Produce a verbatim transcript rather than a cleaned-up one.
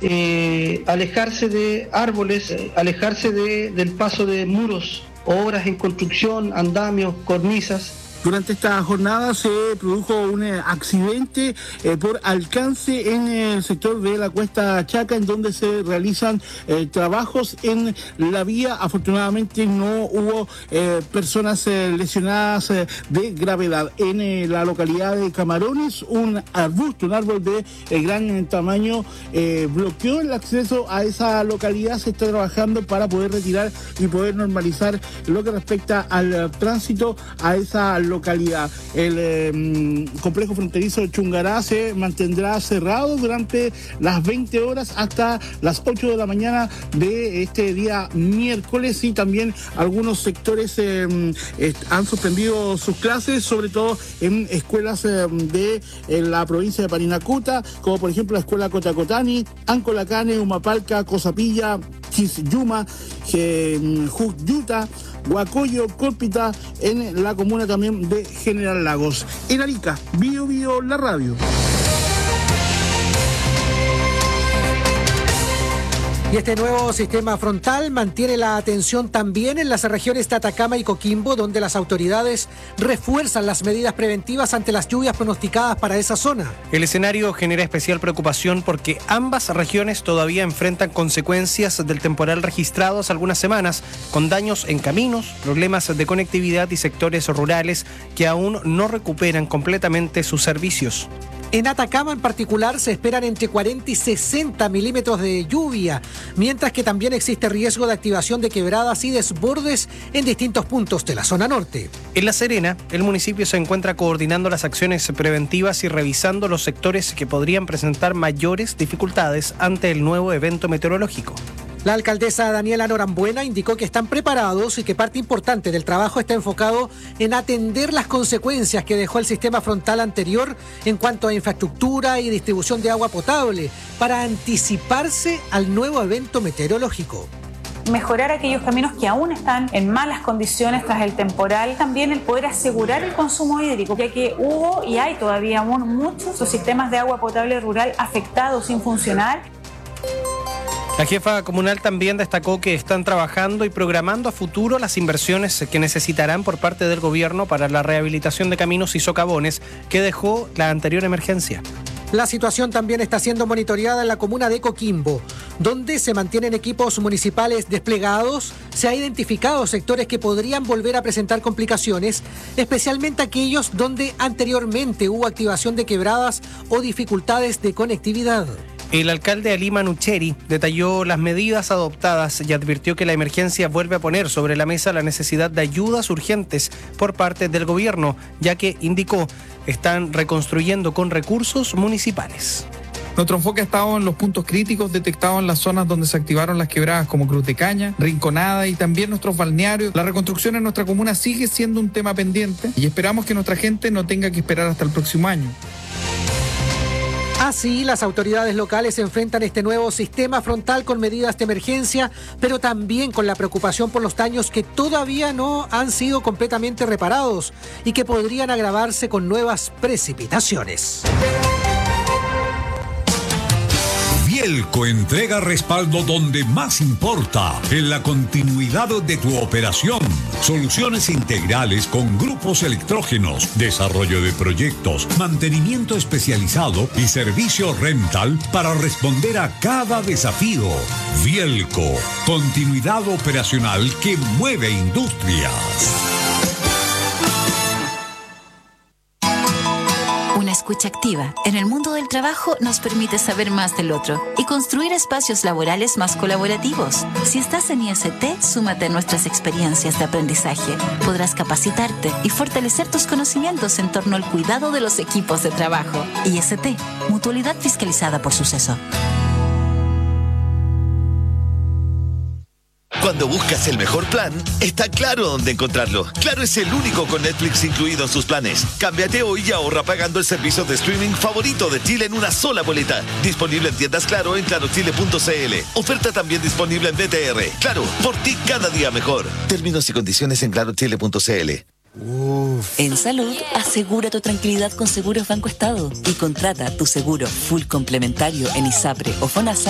eh, alejarse de árboles, eh, alejarse de, del paso de muros, obras en construcción, andamios, cornisas. Durante esta jornada se produjo un eh, accidente eh, por alcance en el sector de la Cuesta Chaca, en donde se realizan eh, trabajos en la vía. Afortunadamente no hubo eh, personas eh, lesionadas eh, de gravedad. En eh, la localidad de Camarones, un arbusto, un árbol de eh, gran tamaño, eh, bloqueó el acceso a esa localidad. Se está trabajando para poder retirar y poder normalizar lo que respecta al eh, tránsito a esa localidad. localidad. El eh, complejo fronterizo de Chungará se mantendrá cerrado durante las veinte horas hasta las ocho de la mañana de este día miércoles, y también algunos sectores eh, eh, han suspendido sus clases, sobre todo en escuelas eh, de eh, la provincia de Parinacota, como por ejemplo la escuela Cotacotani, Ancolacane, Humapalca, Cosapilla, Quisiyuma, Juyuta, Huacoyo, Cólpita, en la comuna también de General Lagos. En Arica, Bio Bio, la radio. Y este nuevo sistema frontal mantiene la atención también en las regiones de Atacama y Coquimbo, donde las autoridades refuerzan las medidas preventivas ante las lluvias pronosticadas para esa zona. El escenario genera especial preocupación porque ambas regiones todavía enfrentan consecuencias del temporal registrado hace algunas semanas, con daños en caminos, problemas de conectividad y sectores rurales que aún no recuperan completamente sus servicios. En Atacama en particular se esperan entre cuarenta y sesenta milímetros de lluvia, mientras que también existe riesgo de activación de quebradas y desbordes en distintos puntos de la zona norte. En La Serena, el municipio se encuentra coordinando las acciones preventivas y revisando los sectores que podrían presentar mayores dificultades ante el nuevo evento meteorológico. La alcaldesa Daniela Norambuena indicó que están preparados y que parte importante del trabajo está enfocado en atender las consecuencias que dejó el sistema frontal anterior en cuanto a infraestructura y distribución de agua potable para anticiparse al nuevo evento meteorológico. Mejorar aquellos caminos que aún están en malas condiciones tras el temporal, también el poder asegurar el consumo hídrico, ya que hubo y hay todavía aún muchos los sistemas de agua potable rural afectados sin funcionar. La jefa comunal también destacó que están trabajando y programando a futuro las inversiones que necesitarán por parte del gobierno para la rehabilitación de caminos y socavones que dejó la anterior emergencia. La situación también está siendo monitoreada en la comuna de Coquimbo, donde se mantienen equipos municipales desplegados. Se ha identificado sectores que podrían volver a presentar complicaciones, especialmente aquellos donde anteriormente hubo activación de quebradas o dificultades de conectividad. El alcalde Ali Manucheri detalló las medidas adoptadas y advirtió que la emergencia vuelve a poner sobre la mesa la necesidad de ayudas urgentes por parte del gobierno, ya que, indicó, están reconstruyendo con recursos municipales. Nuestro enfoque ha estado en los puntos críticos detectados en las zonas donde se activaron las quebradas como Cruz de Caña, Rinconada y también nuestros balnearios. La reconstrucción en nuestra comuna sigue siendo un tema pendiente y esperamos que nuestra gente no tenga que esperar hasta el próximo año. Así, las autoridades locales enfrentan este nuevo sistema frontal con medidas de emergencia, pero también con la preocupación por los daños que todavía no han sido completamente reparados y que podrían agravarse con nuevas precipitaciones. Vielco entrega respaldo donde más importa, en la continuidad de tu operación. Soluciones integrales con grupos electrógenos, desarrollo de proyectos, mantenimiento especializado y servicio rental para responder a cada desafío. Vielco, continuidad operacional que mueve industrias. Una escucha activa en el mundo del trabajo nos permite saber más del otro y construir espacios laborales más colaborativos. Si estás en I S T, súmate a nuestras experiencias de aprendizaje. Podrás capacitarte y fortalecer tus conocimientos en torno al cuidado de los equipos de trabajo. I S T, mutualidad fiscalizada por Suceso. Cuando buscas el mejor plan, está Claro dónde encontrarlo. Claro es el único con Netflix incluido en sus planes. Cámbiate hoy y ahorra pagando el servicio de streaming favorito de Chile en una sola boleta. Disponible en tiendas Claro en claro chile punto c l. Oferta también disponible en B T R. Claro, por ti cada día mejor. Términos y condiciones en claro chile punto c l. Uf. En salud, asegura tu tranquilidad con Seguros Banco Estado y contrata tu seguro full complementario en ISAPRE o FONASA